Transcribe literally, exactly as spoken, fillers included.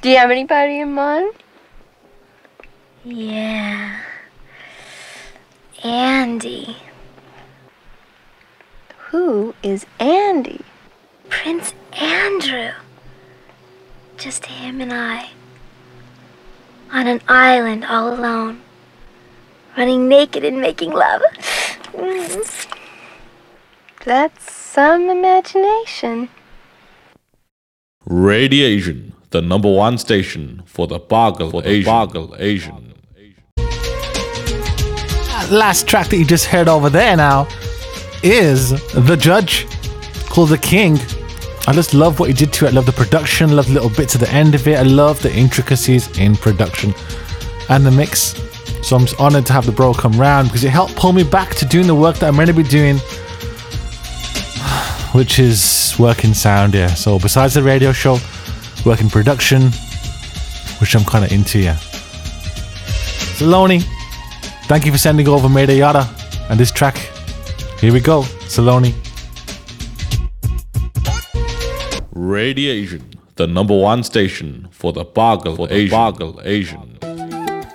Do you have anybody in mind? Yeah. Andy. Who is Andy? Prince Andrew. Just him and I. On an island all alone. Running naked and making love. That's some imagination. Radiation, the number one station for the Boggle for the Asian. Boggle Asian. That last track that you just heard over there now is The Judge, called The King. I just love what he did to it. I love the production, love the little bits at the end of it. I love the intricacies in production and the mix. So I'm just honored to have the bro come round because it helped pull me back to doing the work that I'm meant to be doing, which is working sound, yeah. So besides the radio show, working production, which I'm kind of into, yeah. Saloni, thank you for sending over Mayday Yada and this track. Here we go, Saloni. Radiation, the number one station for the Boggle for the Asian. Boggle Asian.